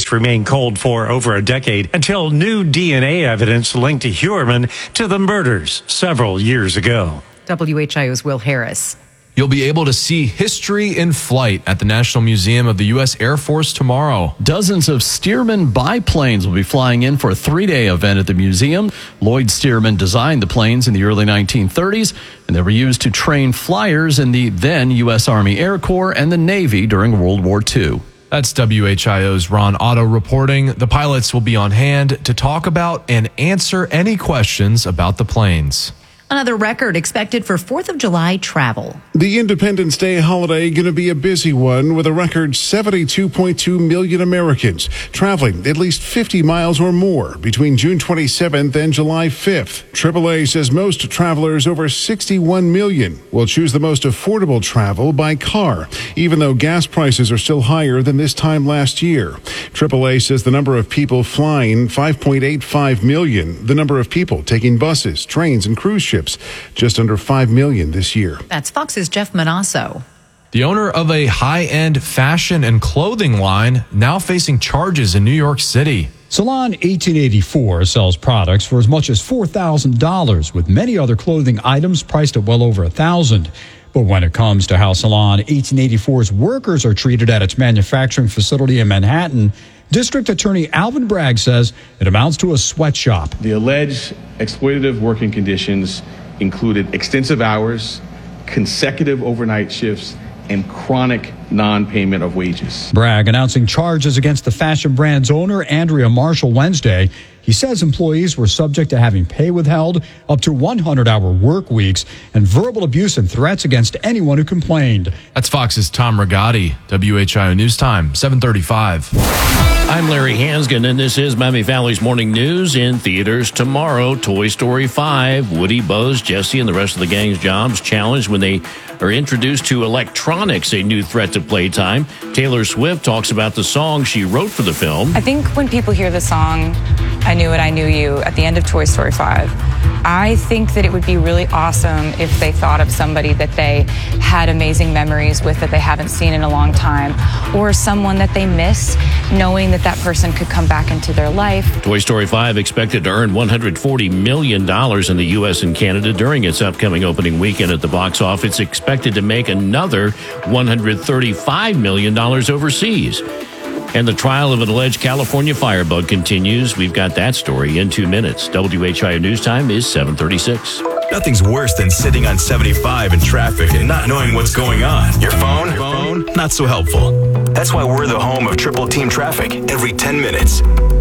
case remained cold for over a decade until new DNA evidence linked Heuermann to the murders several years ago. WHIO's Will Harris. You'll be able to see history in flight at the National Museum of the U.S. Air Force tomorrow. Dozens of Stearman biplanes will be flying in for a 3-day event at the museum. Lloyd Stearman designed the planes in the early 1930s, and they were used to train flyers in the then U.S. Army Air Corps and the Navy during World War II. That's WHIO's Ron Otto reporting. The pilots will be on hand to talk about and answer any questions about the planes. Another record expected for 4th of July travel. The Independence Day holiday going to be a busy one with a record 72.2 million Americans traveling at least 50 miles or more between June 27th and July 5th. AAA says most travelers, over 61 million, will choose the most affordable travel by car, even though gas prices are still higher than this time last year. AAA says the number of people flying, 5.85 million. The number of people taking buses, trains, and cruise ships, just under 5 million this year. That's Fox's Jeff Manasso. The owner of a high-end fashion and clothing line now facing charges in New York City. Salon 1884 sells products for as much as $4,000, with many other clothing items priced at well over $1,000. But when it comes to how Salon 1884's workers are treated at its manufacturing facility in Manhattan, District Attorney Alvin Bragg says it amounts to a sweatshop. The alleged exploitative working conditions included extensive hours, consecutive overnight shifts, and chronic non-payment of wages. Bragg announcing charges against the fashion brand's owner, Andrea Marshall, Wednesday. He says employees were subject to having pay withheld, up to 100-hour work weeks, and verbal abuse and threats against anyone who complained. That's Fox's Tom Rigotti, WHIO News Time, 7:35. I'm Larry Hansgen, and this is Miami Valley's Morning News. In theaters tomorrow, Toy Story 5. Woody, Buzz, Jesse, and the rest of the gang's jobs challenged when they are introduced to electronics, a new threat to playtime. Taylor Swift talks about the song she wrote for the film. I think when people hear the song, I Knew It, I Knew You, at the end of Toy Story 5, I think that it would be really awesome if they thought of somebody that they had amazing memories with that they haven't seen in a long time, or someone that they miss, knowing that that person could come back into their life. Toy Story 5 expected to earn $140 million in the U.S. and Canada during its upcoming opening weekend at the box office. It's expected to make another $135 million overseas. And the trial of an alleged California firebug continues. We've got that story in 2 minutes. WHIO News Time is 7:36. Nothing's worse than sitting on 75 in traffic and not knowing what's going on. Your phone? Not so helpful. That's why we're the home of Triple Team Traffic every 10 minutes.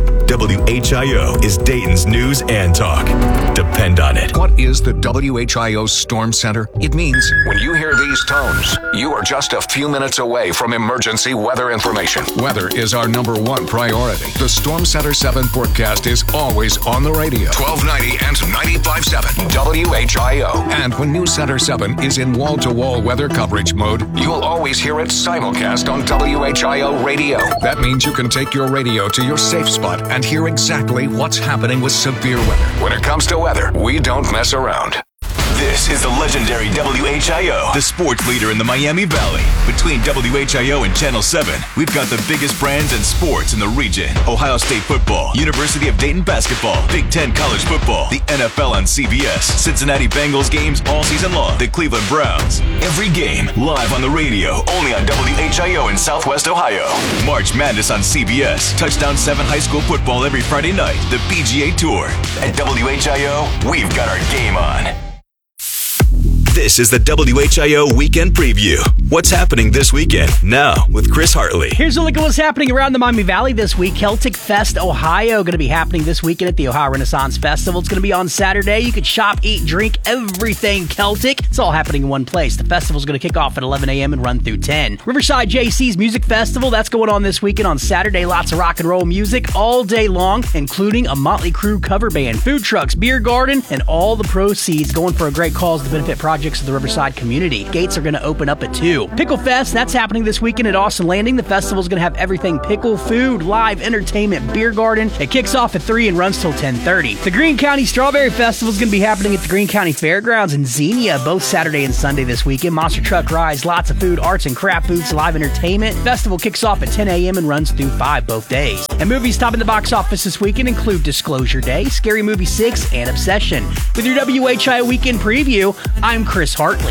WHIO is Dayton's news and talk. Depend on it. What is the WHIO Storm Center? It means when you hear these tones, you are just a few minutes away from emergency weather information. Weather is our #1 priority. The Storm Center 7 forecast is always on the radio. 1290 and 95.7 WHIO. And when News Center 7 is in wall-to-wall weather coverage mode, you'll always hear it simulcast on WHIO radio. That means you can take your radio to your safe spot and hear exactly what's happening with severe weather. When it comes to weather, we don't mess around. This is the legendary WHIO, the sports leader in the Miami Valley. Between WHIO and Channel 7, we've got the biggest brands and sports in the region. Ohio State football, University of Dayton basketball, Big Ten college football, the NFL on CBS, Cincinnati Bengals games all season long, the Cleveland Browns. Every game live on the radio, only on WHIO in Southwest Ohio. March Madness on CBS, Touchdown 7 high school football every Friday night, the PGA Tour. At WHIO, we've got our game on. This is the WHIO Weekend Preview. What's happening this weekend? Now, with Chris Hartley. Here's a look at what's happening around the Miami Valley this week. Celtic Fest Ohio going to be happening this weekend at the Ohio Renaissance Festival. It's going to be on Saturday. You can shop, eat, drink, everything Celtic. It's all happening in one place. The festival's going to kick off at 11 a.m. and run through 10. Riverside JC's Music Festival, that's going on this weekend on Saturday. Lots of rock and roll music all day long, including a Motley Crue cover band, food trucks, beer garden, and all the proceeds going for a great cause to benefit projects of the Riverside community. Gates are going to open up at 2. Pickle Fest, that's happening this weekend at Austin Landing. The festival's going to have everything pickle, food, live entertainment, beer garden. It kicks off at 3 and runs till 10:30. The Greene County Strawberry Festival is going to be happening at the Greene County Fairgrounds in Xenia, both Saturday and Sunday this weekend. Monster truck rides, lots of food, arts and craft booths, live entertainment. Festival kicks off at 10 a.m. and runs through 5 both days. And movies topping the box office this weekend include Disclosure Day, Scary Movie 6, and Obsession. With your WHIO Weekend Preview, I'm Chris Hartley.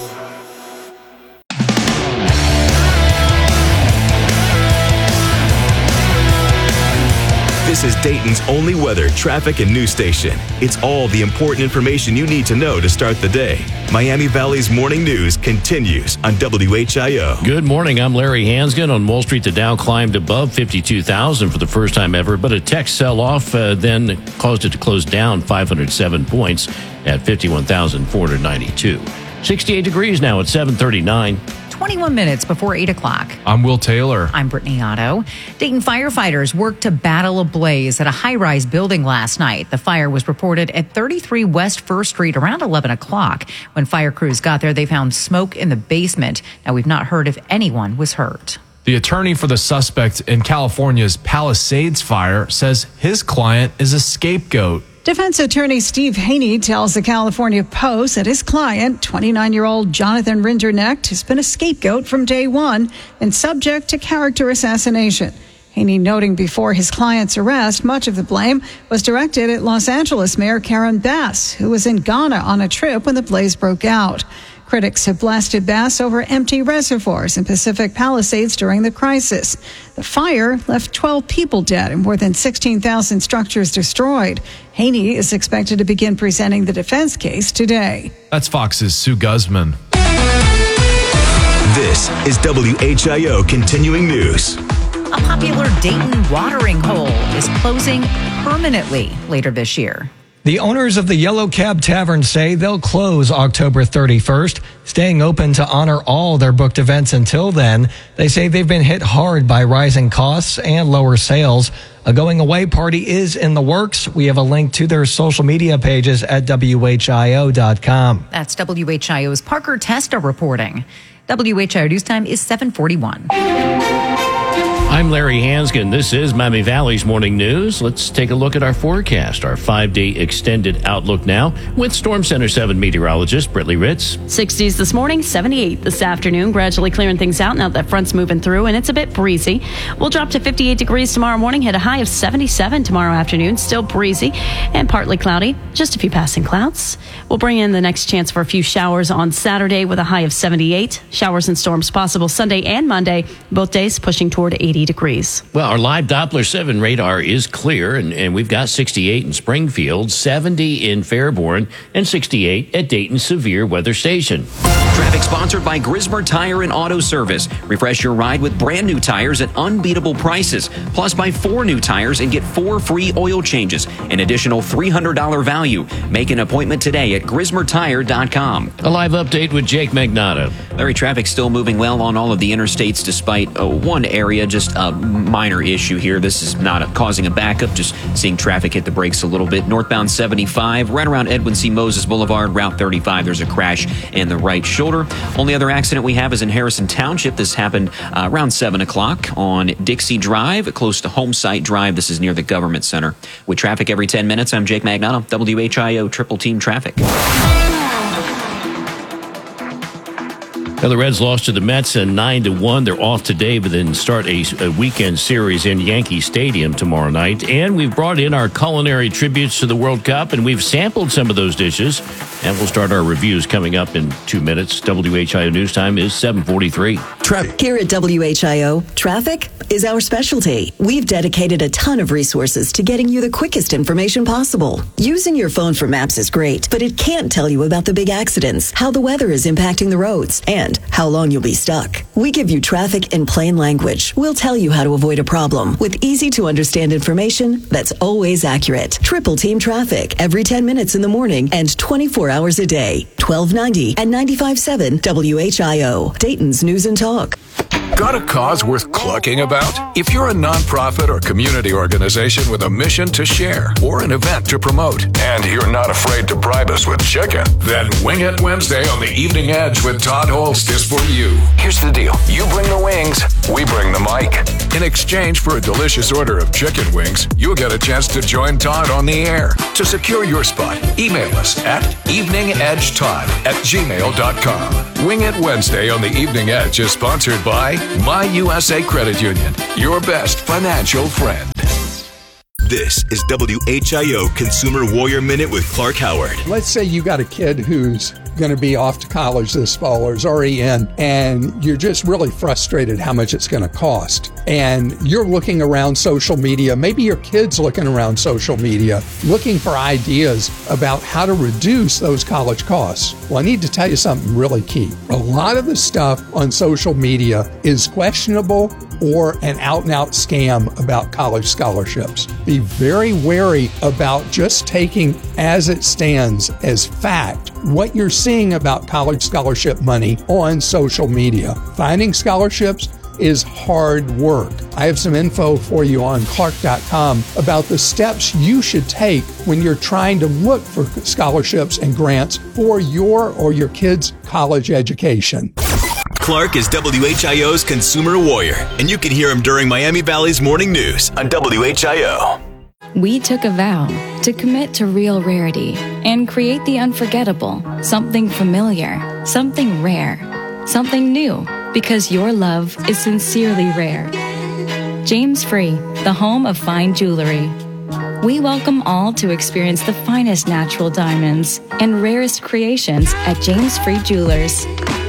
This is Dayton's only weather, traffic, and news station. It's all the important information you need to know to start the day. Miami Valley's morning news continues on WHIO. Good morning. I'm Larry Hansgen. On Wall Street, the Dow climbed above 52,000 for the first time ever, but a tech sell-off then caused it to close down 507 points at 51,492. 68 degrees now at 7:39. 21 minutes before 8 o'clock. I'm Will Taylor. I'm Brittany Otto. Dayton firefighters worked to battle a blaze at a high-rise building last night. The fire was reported at 33 West 1st Street around 11 o'clock. When fire crews got there, they found smoke in the basement. Now, we've not heard if anyone was hurt. The attorney for the suspect in California's Palisades fire says his client is a scapegoat. Defense attorney Steve Haney tells the California Post that his client, 29-year-old Jonathan Rinderknecht, has been a scapegoat from day one and subject to character assassination. Haney noting before his client's arrest, much of the blame was directed at Los Angeles Mayor Karen Bass, who was in Ghana on a trip when the blaze broke out. Critics have blasted Bass over empty reservoirs in Pacific Palisades during the crisis. The fire left 12 people dead and more than 16,000 structures destroyed. Haney is expected to begin presenting the defense case today. That's Fox's Sue Guzman. This is WHIO Continuing News. A popular Dayton watering hole is closing permanently later this year. The owners of the Yellow Cab Tavern say they'll close October 31st, staying open to honor all their booked events until then. They say they've been hit hard by rising costs and lower sales. A going away party is in the works. We have a link to their social media pages at WHIO.com. That's WHIO's Parker Testa reporting. WHIO News Time is 7:41. I'm Larry Hansgen. This is Miami Valley's Morning News. Let's take a look at our forecast, our 5-day extended outlook now with Storm Center 7 meteorologist Brittany Ritz. 60s this morning, 78 this afternoon, gradually clearing things out now that front's moving through, and it's a bit breezy. We'll drop to 58 degrees tomorrow morning, hit a high of 77 tomorrow afternoon, still breezy and partly cloudy, just a few passing clouds. We'll bring in the next chance for a few showers on Saturday with a high of 78. Showers and storms possible Sunday and Monday, both days pushing toward 80 degrees. Well, our live Doppler 7 radar is clear, and we've got 68 in Springfield, 70 in Fairborn, and 68 at Dayton Severe Weather Station. Traffic sponsored by Grismer Tire and Auto Service. Refresh your ride with brand new tires at unbeatable prices. Plus, buy 4 new tires and get 4 free oil changes. An additional $300 value. Make an appointment today at GrismerTire.com. A live update with Jake Magnotta. Larry, traffic still moving well on all of the interstates despite one area, just a minor issue here. This is not causing a backup, just seeing traffic hit the brakes a little bit. Northbound 75, right around Edwin C. Moses Boulevard, Route 35. There's a crash in the right shoulder. Only other accident we have is in Harrison Township. This happened around 7 o'clock on Dixie Drive, close to Homesite Drive. This is near the Government Center. With traffic every 10 minutes, I'm Jake Magnotta, WHIO Triple Team Traffic. Well, the Reds lost to the Mets 9-1. They're off today, but then start a weekend series in Yankee Stadium tomorrow night. And we've brought in our culinary tributes to the World Cup, and we've sampled some of those dishes. And we'll start our reviews coming up in 2 minutes. WHIO News Time is 7:43. Here at WHIO, traffic is our specialty. We've dedicated a ton of resources to getting you the quickest information possible. Using your phone for maps is great, but it can't tell you about the big accidents, how the weather is impacting the roads, and how long you'll be stuck. We give you traffic in plain language. We'll tell you how to avoid a problem with easy-to-understand information that's always accurate. Triple Team Traffic every 10 minutes in the morning and 24 hours a day. 1290 and 95.7 WHIO, Dayton's News and Talk. Got a cause worth clucking about? If you're a nonprofit or community organization with a mission to share or an event to promote, and you're not afraid to bribe us with chicken, then Wing It Wednesday on the Evening Edge with Todd Holst is for you. Here's the deal. You bring the wings, we bring the mic. In exchange for a delicious order of chicken wings, you'll get a chance to join Todd on the air. To secure your spot, email us at eveningedgetodd@gmail.com. Wing It Wednesday on the Evening Edge is sponsored by My USA Credit Union, your best financial friend. This is WHIO Consumer Warrior Minute with Clark Howard. Let's say you got a kid who's going to be off to college this fall or is already in, and you're just really frustrated how much it's going to cost. And you're looking around social media, maybe your kid's looking around social media, looking for ideas about how to reduce those college costs. Well, I need to tell you something really key. A lot of the stuff on social media is questionable or an out-and-out scam about college scholarships. Be very wary about just taking as it stands as fact what you're seeing about college scholarship money on social media. Finding scholarships is hard work. I have some info for you on Clark.com about the steps you should take when you're trying to look for scholarships and grants for your or your kids' college education. Clark is WHIO's Consumer Warrior, and you can hear him during Miami Valley's Morning News on WHIO. We took a vow to commit to real rarity and create the unforgettable, something familiar, something rare, something new, because your love is sincerely rare. James Free, the home of fine jewelry. We welcome all to experience the finest natural diamonds and rarest creations at James Free Jewelers.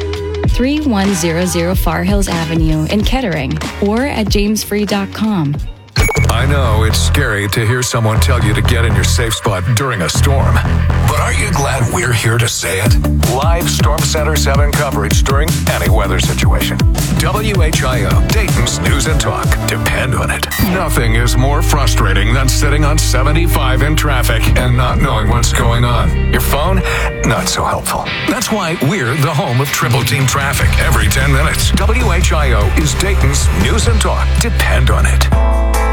3100 Far Hills Avenue in Kettering or at jamesfree.com. I know it's scary to hear someone tell you to get in your safe spot during a storm. But aren't you glad we're here to say it? Live Storm Center 7 coverage during any weather situation. WHIO, Dayton's News and Talk. Depend on it. Nothing is more frustrating than sitting on 75 in traffic and not knowing what's going on. Your phone, not so helpful. That's why we're the home of Triple Team Traffic every 10 minutes. WHIO is Dayton's News and Talk. Depend on it.